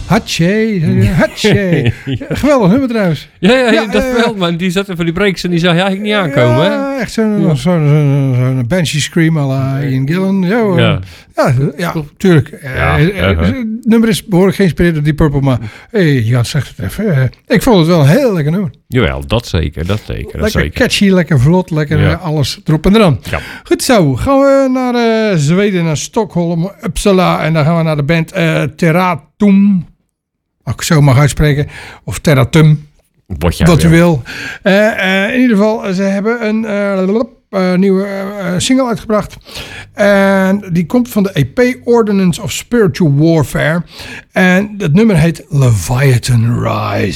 Hatje. Geweldig nummer trouwens. Ja, dat wel. Maar die zat van die breaks en die zag je eigenlijk niet aankomen. Ja, echt zo'n Banshee Scream à la Ian Gillan. Ja, tuurlijk. Het nummer is behoorlijk geïnspireerd door Deep Purple, maar je gaat het echt even. Ik vond het wel een heel lekker nummer. Jawel, dat zeker. Lekker catchy, lekker vlot, lekker alles erop en eraan. Ja. Goed zo, gaan we naar Zweden, naar Stockholm, Uppsala en dan gaan we naar de band Terratum. Als ik zo mag uitspreken. Of Terratum. Wat u wil. In ieder geval, ze hebben een nieuwe single uitgebracht. En die komt van de EP Ordinance of Spiritual Warfare. En dat nummer heet Leviathan Rise.